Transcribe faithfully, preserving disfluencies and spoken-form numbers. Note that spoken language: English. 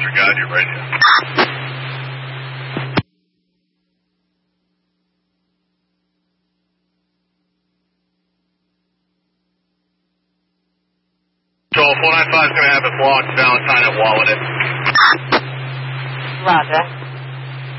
Disregard your radio. So four nine five is going to have us launched Valentine at Wallet. Roger.